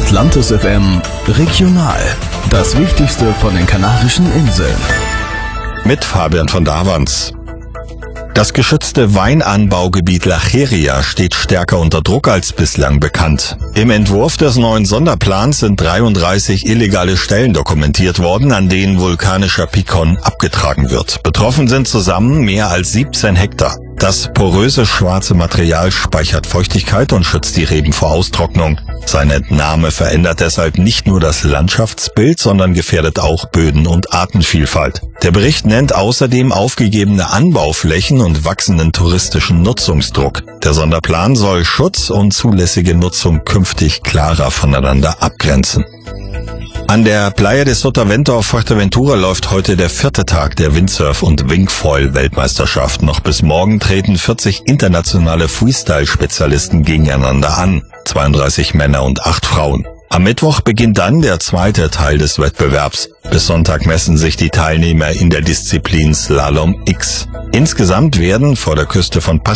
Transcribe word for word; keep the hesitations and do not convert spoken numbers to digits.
Atlantis F M Regional. Das Wichtigste von den Kanarischen Inseln. Mit Fabian von Davans. Das geschützte Weinanbaugebiet Lacheria steht stärker unter Druck als bislang bekannt. Im Entwurf des neuen Sonderplans sind dreiunddreißig illegale Stellen dokumentiert worden, an denen vulkanischer Pikon abgetragen wird. Betroffen sind zusammen mehr als siebzehn Hektar. Das poröse schwarze Material speichert Feuchtigkeit und schützt die Reben vor Austrocknung. Seine Entnahme verändert deshalb nicht nur das Landschaftsbild, sondern gefährdet auch Böden- und Artenvielfalt. Der Bericht nennt außerdem aufgegebene Anbauflächen und wachsenden touristischen Nutzungsdruck. Der Sonderplan soll Schutz und zulässige Nutzung künftig klarer voneinander abgrenzen. An der Playa de Sotavento auf Fuerteventura läuft heute der vierte Tag der Windsurf- und Wingfoil-Weltmeisterschaft. Noch bis morgen treten vierzig internationale Freestyle-Spezialisten gegeneinander an, zweiunddreißig Männer und acht Frauen. Am Mittwoch beginnt dann der zweite Teil des Wettbewerbs. Bis Sonntag messen sich die Teilnehmer in der Disziplin Slalom X. Insgesamt werden vor der Küste von